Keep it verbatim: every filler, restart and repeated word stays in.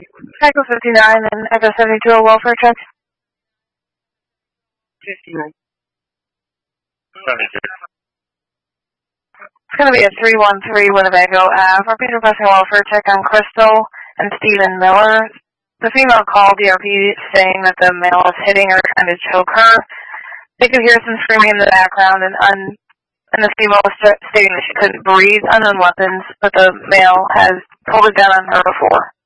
Echo fifty-nine and Echo seventy-two, a welfare check. fifty-nine. It's going to be a three one three Winnebago Ave. Repeat requesting welfare check on Crystal and Stephen Miller. The female called D R P saying that the male is hitting her, trying to choke her. They could hear some screaming in the background, and, un- and the female was st- stating that she couldn't breathe, unknown weapons, but the male has pulled it down on her before.